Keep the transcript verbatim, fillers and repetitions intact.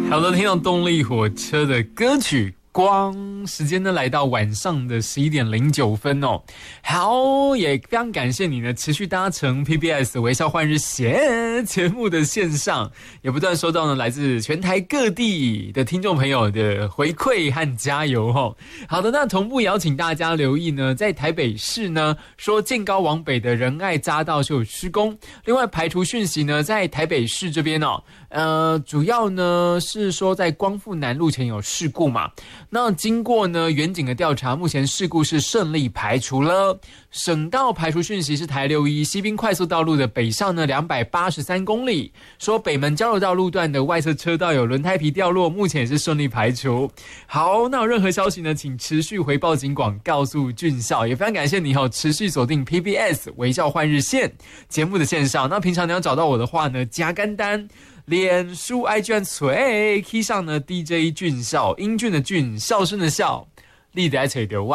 好的，听到动力火车的歌曲光，时间呢来到晚上的十一点零九分哦。好，也非常感谢你呢持续搭乘 P B S 微笑换日线节目的线上，也不断收到呢来自全台各地的听众朋友的回馈和加油哦。好的，那同步邀请大家留意呢，在台北市呢说建高往北的仁爱匝道是有施工，另外排除讯息呢，在台北市这边哦，呃，主要呢是说在光复南路前有事故嘛。那经过呢远景的调查，目前事故是顺利排除了。省道排除讯息是台六一西滨快速道路的北上呢两百八十三公里，说北门交流道路段的外侧车道有轮胎皮掉落，目前也是顺利排除。好，那有任何消息呢，请持续回报警广，告诉俊孝。也非常感谢你哦，持续锁定 P B S 微笑换日线节目的线上。那平常你要找到我的话呢，加干单。脸书 I G 随 key 上呢 D J 俊孝，英俊的俊，孝顺的孝，立在垂着